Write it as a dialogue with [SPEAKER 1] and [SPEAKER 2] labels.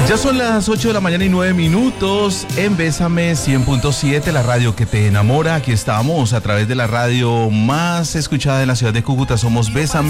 [SPEAKER 1] Ya son las 8 de la mañana y 9 minutos en Bésame 100.7, la radio que te enamora. Aquí estamos a través de la radio más escuchada en la ciudad de Cúcuta. Somos Bésame.